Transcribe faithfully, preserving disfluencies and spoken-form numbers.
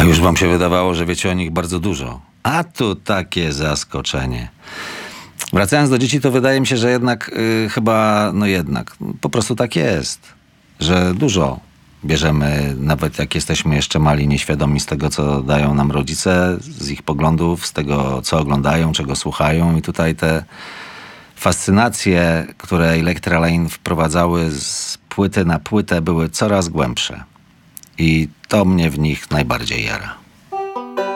A już wam się wydawało, że wiecie o nich bardzo dużo. A tu takie zaskoczenie. Wracając do dzieci, to wydaje mi się, że jednak y, chyba, no jednak, po prostu tak jest, że dużo bierzemy, nawet jak jesteśmy jeszcze mali, nieświadomi z tego, co dają nam rodzice, z ich poglądów, z tego, co oglądają, czego słuchają. I tutaj te fascynacje, które Electra Lane wprowadzały z płyty na płytę, były coraz głębsze. I to mnie w nich najbardziej jara.